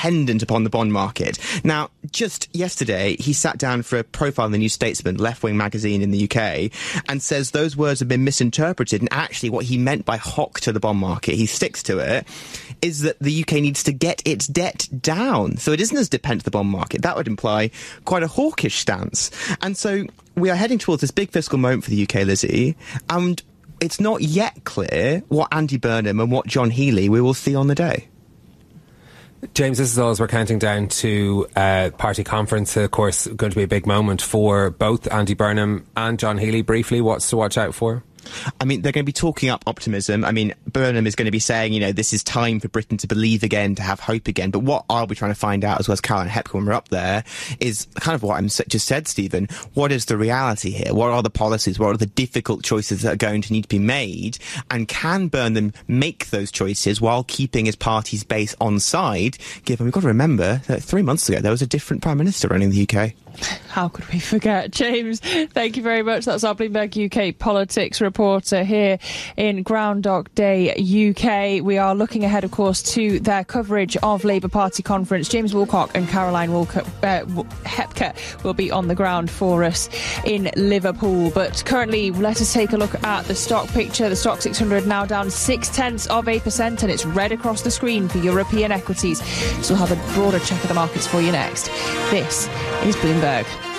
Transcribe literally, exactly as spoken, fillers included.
dependent upon the bond market. Now, just yesterday, he sat down for a profile in the New Statesman, left-wing magazine in the U K, and says those words have been misinterpreted, and actually what he meant by hock to the bond market, he sticks to it, is that the U K needs to get its debt down. So it isn't as dependent on the bond market. That would imply quite a hawkish stance. And so we are heading towards this big fiscal moment for the U K, Lizzie, and it's not yet clear what Andy Burnham and what John Healey we will see on the day. James, this is all as we're counting down to uh, party conference. Of course, going to be a big moment for both Andy Burnham and John Healey. Briefly, what's to watch out for? I mean, they're going to be talking up optimism. I mean, Burnham is going to be saying, you know, this is time for Britain to believe again, to have hope again. But what I'll be trying to find out, as well as Caroline Hepker when we're up there, is kind of what I'm just said, Stephen. What is the reality here? What are the policies? What are the difficult choices that are going to need to be made? And can Burnham make those choices while keeping his party's base on side, given we've got to remember that three months ago there was a different Prime Minister running the U K? How could we forget? James, thank you very much. That's our Bloomberg U K politics reporter here in Groundhog Day U K. We are looking ahead, of course, to their coverage of Labour Party conference. James Woolcock and Caroline Walker, uh, Hepker will be on the ground for us in Liverpool. But currently, let us take a look at the stock picture. The stock six hundred now down six tenths of a percent, and it's red across the screen for European equities. So we'll have a broader check of the markets for you next. This is Bloomberg.